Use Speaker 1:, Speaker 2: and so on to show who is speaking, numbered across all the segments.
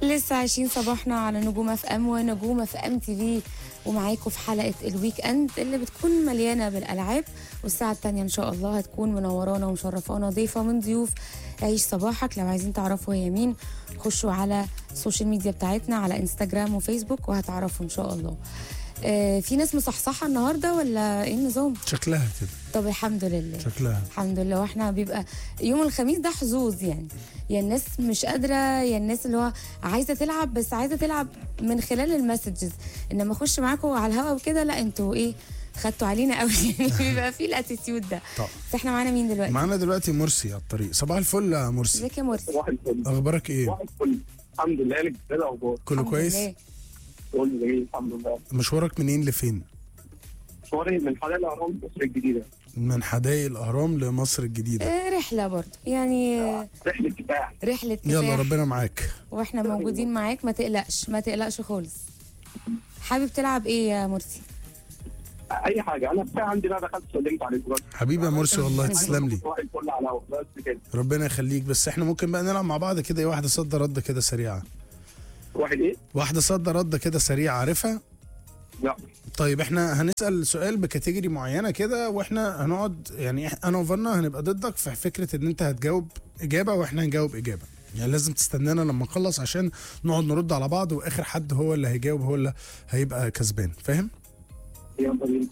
Speaker 1: لسه عايشين صباحنا على نجوم اف ام ونجوم اف ام تي في، ومعاكم في حلقه الويك اند اللي بتكون مليانه بالالعاب. والساعه الثانيه ان شاء الله هتكون منورانا ومشرفانا ضيفه من ضيوف عيش صباحك. لو عايزين تعرفوا هي مين خشوا على السوشيال ميديا بتاعتنا على انستجرام وفيسبوك وهتعرفوا ان شاء الله. في ناس مصحصحه النهارده ولا ايه النظام؟
Speaker 2: شكلها كده.
Speaker 1: طب الحمد لله.
Speaker 2: شكلها
Speaker 1: الحمد لله. واحنا بيبقى يوم الخميس ده حظوظ يعني، يا الناس مش قادره يا الناس اللي هو عايزه تلعب، بس عايزه تلعب من خلال المسجز، انما اخش معاكم على الهوا وكده لا انتوا ايه خدتوا علينا قوي يعني بيبقى في الاتيتيود ده.
Speaker 2: طب
Speaker 1: بس احنا معانا مين دلوقتي؟
Speaker 2: معانا دلوقتي مرسي على الطريق. صباح الفل يا مرسي.
Speaker 1: ازيك يا مرسي؟
Speaker 3: صباح الفل.
Speaker 2: اخبارك ايه؟
Speaker 3: صباح الفل. الحمد لله. لك ايه الاخبار؟
Speaker 2: كله
Speaker 1: الحمد
Speaker 2: كويس؟
Speaker 1: لله.
Speaker 3: كله جميل الحمد لله.
Speaker 2: مشوارك منين لفين؟
Speaker 3: مشواري من حلال الاهرام مصر الجديده.
Speaker 2: من حدائق الاهرام لمصر الجديده.
Speaker 1: رحله برضه يعني،
Speaker 3: رحله كفاح.
Speaker 1: رحله كفاح.
Speaker 2: يلا ربنا معاك.
Speaker 1: واحنا موجودين معاك، ما تقلقش ما تقلقش خالص. حابب تلعب ايه يا مرسي؟
Speaker 3: اي حاجه. انا بتاع عندي بقى دخلت سلمت عليك بس.
Speaker 2: حبيبي يا مرسي والله تسلم لي.
Speaker 3: صباح الفل على الهوا بس كده.
Speaker 2: ربنا يخليك. بس احنا ممكن بقى نلعب مع بعض كده، واحده صد رد كده سريعه.
Speaker 3: واحد ايه؟
Speaker 2: واحده صد رد كده سريعه، عارفها؟
Speaker 3: لا.
Speaker 2: طيب احنا هنسال سؤال بكاتيجوري معينه كده، واحنا هنقعد يعني انا وفنا هنبقى ضدك في فكره ان انت هتجاوب اجابه واحنا هنجاوب اجابه. يعني لازم تستنانا لما نخلص عشان نقعد نرد على بعض، واخر حد هو اللي هيجاوب هو اللي هيبقى كسبان. فاهم؟
Speaker 3: يلا بينا.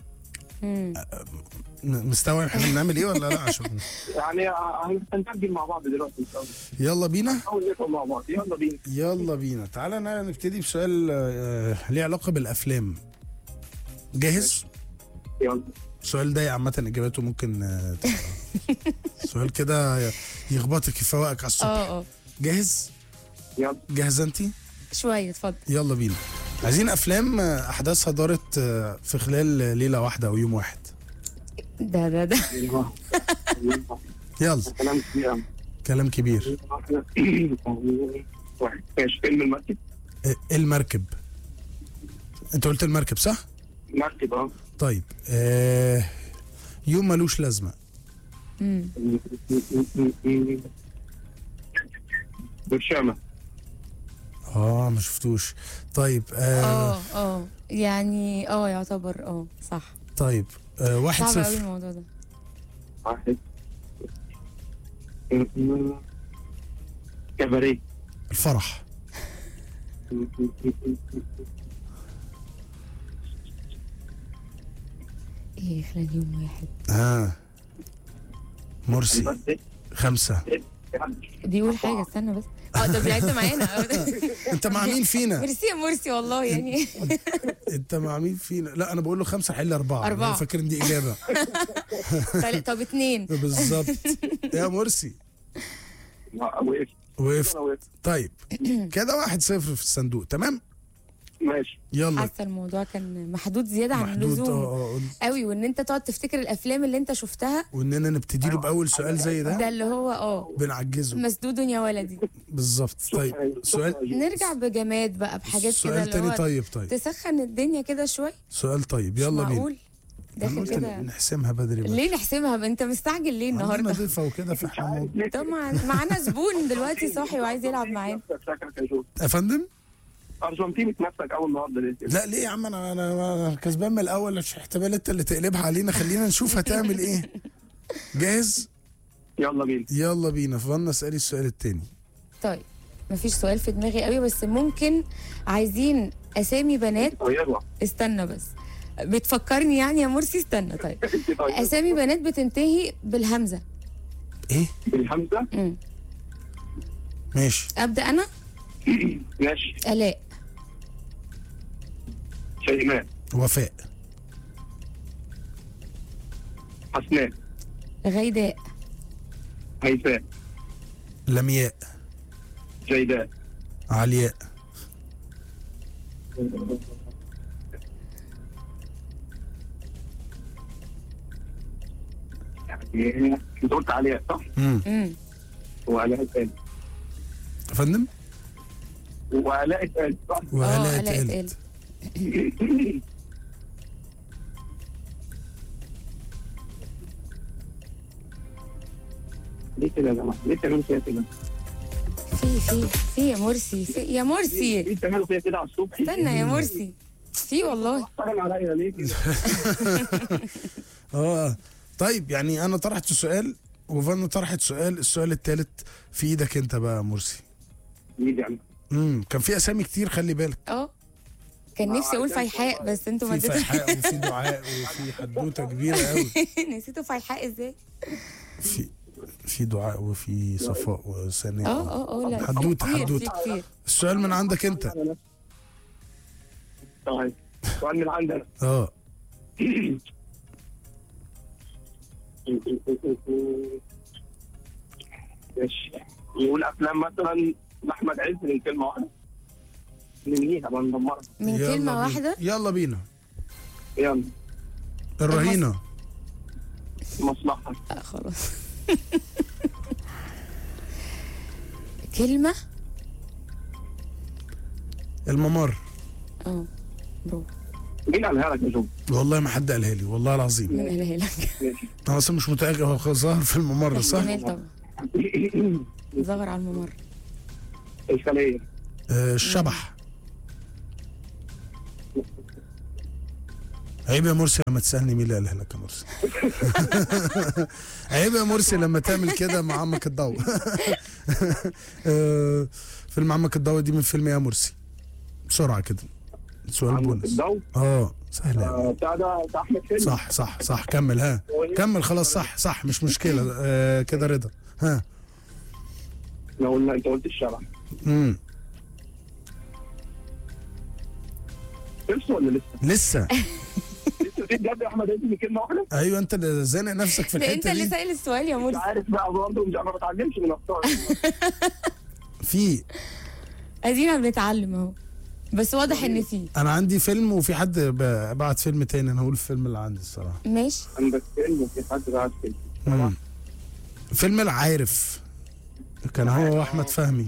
Speaker 2: مستوعب احنا بنعمل ايه ولا لا؟ عشان
Speaker 3: يعني هنسجل مع بعض دلوقتي ان شاء الله.
Speaker 2: يلا بينا.
Speaker 3: نحاول نفهم مع بعض. يلا بينا.
Speaker 2: يلا بينا. تعالى نبتدي بسؤال ليه علاقه بالافلام. جاهز؟
Speaker 3: يلا.
Speaker 2: السؤال ده عامة إجاباته ممكن تبقى سؤال كده يخبطك يفوقك على الصبح. جاهز؟
Speaker 3: يلا.
Speaker 2: جاهزة أنت؟
Speaker 1: شويه اتفضل.
Speaker 2: يلا بينا. عايزين أفلام أحداثها دارت في خلال ليلة واحدة أو يوم واحد.
Speaker 1: ده
Speaker 2: يلا.
Speaker 3: كلام كبير.
Speaker 2: كلام كبير.
Speaker 3: واحد. ماشي. فيلم المركب.
Speaker 2: المركب. أنت قلت المركب صح؟
Speaker 3: مركب اه.
Speaker 2: طيب يوم ملوش لازمة.
Speaker 3: برشامة.
Speaker 2: ما شفتوش. طيب
Speaker 1: يعني يعتبر صح.
Speaker 2: طيب 1-0.
Speaker 1: صعب قوي الموضوع ده.
Speaker 3: واحد. كباريه.
Speaker 2: الفرح.
Speaker 1: ايه خلال يوم واحد؟
Speaker 2: مرسي 5.
Speaker 1: بيقول حاجه استنى بس. طب لعبت معانا.
Speaker 2: انت مع مين فينا؟
Speaker 1: ميرسي يا مرسي والله يعني.
Speaker 2: انت مع مين فينا؟ لا انا بقول له 5 حل 4. انا فاكر ان دي اجابه.
Speaker 1: طب 2
Speaker 2: بالظبط يا مرسي. وقفت. طيب كده 1-0 في الصندوق. تمام
Speaker 3: ماشي.
Speaker 2: يلا.
Speaker 1: حاسه الموضوع كان محدود زياده عن
Speaker 2: محدود
Speaker 1: اللزوم قوي، وان انت تقعد تفتكر الافلام اللي انت شفتها،
Speaker 2: واننا نبتدي له باول سؤال زي
Speaker 1: ده
Speaker 2: ده
Speaker 1: اللي هو
Speaker 2: بنعجزه.
Speaker 1: مسدود يا ولدي.
Speaker 2: بالظبط. طيب سؤال.
Speaker 1: نرجع بجماد بقى بحاجات كده
Speaker 2: سؤال تاني. طيب
Speaker 1: تسخن الدنيا كده شويه.
Speaker 2: سؤال طيب يلا بينا.
Speaker 1: معقول داخل كده
Speaker 2: نحسمها بدري بقى.
Speaker 1: ليه نحسمها؟ انت مستعجل ليه النهارده؟
Speaker 2: عندنا ضيفه وكده في حمام.
Speaker 1: طب معانا زبون دلوقتي صاحي وعايز يلعب معانا.
Speaker 2: يا فندم
Speaker 3: ارجنتيني نفسك اول النهارده ليه؟
Speaker 2: لا ليه يا عم؟ انا كسبان من الاول. مش احتمال انت اللي تقلبها علينا. خلينا نشوف هتعمل ايه. جاهز؟
Speaker 3: يلا بينا.
Speaker 2: يلا بينا. فضلنا اسالي السؤال التاني.
Speaker 1: طيب مفيش سؤال في دماغي قوي، بس ممكن عايزين اسامي بنات.
Speaker 3: يلا.
Speaker 1: استنى بس بتفكرني يعني يا مرسي. استنى طيب. اسامي بنات بتنتهي بالهمزه.
Speaker 2: ايه
Speaker 3: بالهمزه؟
Speaker 2: ماشي.
Speaker 1: ابدا انا.
Speaker 3: ماشي.
Speaker 1: الاء.
Speaker 3: شيماء.
Speaker 2: وفاء.
Speaker 3: حسناء.
Speaker 1: غيداء.
Speaker 3: هيفاء.
Speaker 2: لمياء.
Speaker 3: جيداء.
Speaker 2: علياء.
Speaker 3: انت قلت علياء صح؟ وعلاء اتقال.
Speaker 2: يا فندم؟
Speaker 3: وعلاء اتقال صح؟
Speaker 2: وعلاء
Speaker 1: اتقال.
Speaker 3: ليه كده يا جماعه؟ ليه تعملوا فيها كده؟
Speaker 1: في يا مرسي، في يا مرسي.
Speaker 3: ايه بتعملوا فيا كده على الصبح؟
Speaker 1: استنى يا مرسي، في والله.
Speaker 3: طبعا عليا ليه كده؟
Speaker 2: طيب يعني انا طرحت سؤال وفانا طرحت سؤال، السؤال الثالث في ايدك انت بقى يا مرسي.
Speaker 3: ايه يعني؟
Speaker 2: كان في اسامي كتير خلي بالك.
Speaker 1: كان نفسي اقول فيحاء بس انتوا ما
Speaker 2: في فيحاء وفي دعاء وفي حدوته كبيره قوي.
Speaker 1: نسيتوا فيحاء ازاي؟
Speaker 2: في دعاء وفي صفاء وسناء.
Speaker 1: لا
Speaker 2: حدوته.
Speaker 1: كتير.
Speaker 2: السؤال من عندك انت.
Speaker 3: طيب سؤال من عندنا. ماشي، يقول افلام مثلا لاحمد عز من كلمه واحده ننهيها بقى ندمرها.
Speaker 1: من كلمه واحده.
Speaker 2: يلا بينا.
Speaker 3: يلا.
Speaker 2: الرهينه.
Speaker 3: مصلحه.
Speaker 1: خلاص. كلمه.
Speaker 2: الممر.
Speaker 1: برافو.
Speaker 3: مين قالها لك يا جو؟
Speaker 2: والله ما حد قالها لي والله العظيم.
Speaker 1: مين قالها لك؟
Speaker 2: انا اصلا مش متاكد، هو ظهر في الممر صح؟
Speaker 1: جمال طبعا. ظهر على الممر.
Speaker 3: الخليه.
Speaker 2: الشبح. عيب يا مرسي لما تسالني مين اللي قالها لك يا مرسي. عيب يا مرسي لما تعمل كده مع عمك الضوء. فيلم عمك الضوء دي من فيلم يا مرسي بسرعه كده، سؤال بونس. سهله.
Speaker 3: بتاع ده احمد حلمي.
Speaker 2: صح كمل. كمل خلاص. صح مش مشكله. كده رضا.
Speaker 3: لو قلنا انت قلت الشبح. لسه ولا
Speaker 2: لسه
Speaker 3: في بجد يا احمد عز من كلمه واحده؟
Speaker 2: ايوه انت اللي زانق نفسك في الحته دي.
Speaker 1: انت اللي سائل السؤال يا مرسي.
Speaker 3: مش عارف بقى برضه، ما بتعلمش من اخطائي.
Speaker 2: في
Speaker 1: ادينا بنتعلم اهو، بس واضح ان في.
Speaker 2: انا عندي فيلم وفي حد بعت فيلم تاني، انا هقول الفيلم اللي عندي الصراحه.
Speaker 1: ماشي.
Speaker 3: عندك فيلم وفي حد بعت فيلم.
Speaker 2: فيلم العارف كان هو واحمد فهمي.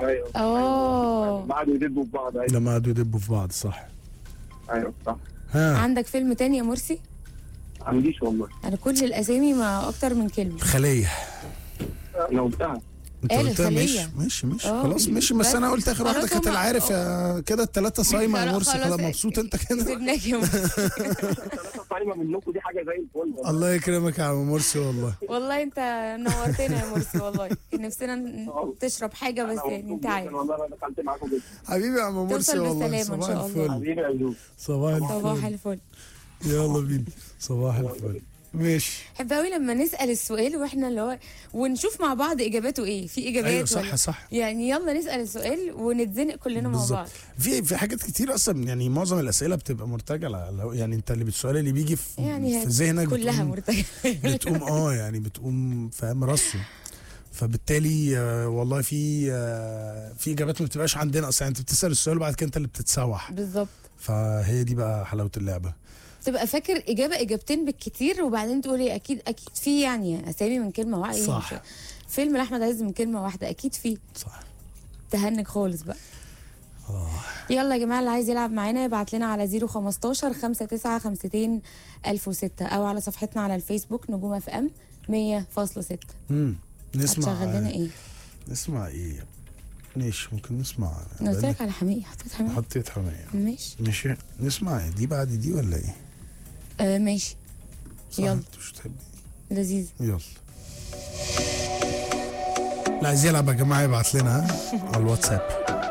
Speaker 3: ايوه. قعدوا يدبوا في بعض. ايوه
Speaker 2: لما قعدوا يدبوا في بعض صح.
Speaker 3: ايوه صح.
Speaker 1: عندك فيلم تاني يا مرسي؟
Speaker 3: ما عنديش والله.
Speaker 1: انا كل الاسامي ما اكتر من كلمه.
Speaker 2: الخليه.
Speaker 3: انا قلتها.
Speaker 2: انت قلتها. ماشي خلاص ماشي، بس انا قلت اخر واحده كانت العارف. كده الثلاثه صايمه يا مرسي. خلاص مبسوط انت كده؟
Speaker 1: سيبناك يا مرسي.
Speaker 3: الثلاثه صايمه منكم، دي حاجه زي الفل.
Speaker 2: الله يكرمك يا عم مرسي والله.
Speaker 1: والله انت نورتنا يا مرسي والله. نفسنا تشرب حاجه بس يعني انت عارف.
Speaker 3: والله انا دخلت معاكم جدا.
Speaker 2: حبيبي يا عم مرسي والله.
Speaker 1: صباح الفل.
Speaker 3: حبيبي يا جو.
Speaker 2: صباح الفل. يلا بينا. صباح الفل. ماشي.
Speaker 1: حب قوي لما نسال السؤال واحنا اللي هو ونشوف مع بعض اجاباته ايه، في اجابات.
Speaker 2: ايوه صح.
Speaker 1: يعني يلا نسال السؤال ونتزنق كلنا مع بعض.
Speaker 2: في حاجات كتير اصلا، يعني معظم الاسئله بتبقى مرتجله، يعني انت اللي السؤال اللي بيجي في ذهنك
Speaker 1: كلها مرتجله.
Speaker 2: بتقوم بتقوم فاهم راسه. فبالتالي والله في اجابات ما بتبقاش عندنا اصلا، انت بتسال السؤال وبعد كده انت اللي بتتسوح
Speaker 1: بالظبط.
Speaker 2: فهي دي بقى حلاوه اللعبه.
Speaker 1: تبقى فاكر اجابتين بالكتير وبعدين تقولي اكيد في يعني اسامي من كلمه واحده.
Speaker 2: صح.
Speaker 1: فيلم لاحمد عز من كلمه واحده اكيد فيه.
Speaker 2: صح.
Speaker 1: تهنج خالص بقى. يلا يا جماعه، اللي عايز يلعب معانا يبعت لنا على 015 5952 1006 او على صفحتنا على الفيسبوك نجوم اف ام 100.6.
Speaker 2: نسمع.
Speaker 1: هتشغل لنا ايه؟
Speaker 2: نسمع ايه؟ ماشي ممكن نسمع.
Speaker 1: انا قلت لك على حماقي.
Speaker 2: حطيت حماقي.
Speaker 1: ماشي.
Speaker 2: نسمع دي بعد دي ولا ايه؟
Speaker 1: ماشي. يلا.
Speaker 2: مش تحبي؟
Speaker 1: لذيذ.
Speaker 2: يلا. لا عايز يلعب يا جماعه يبعت لنا على الواتساب.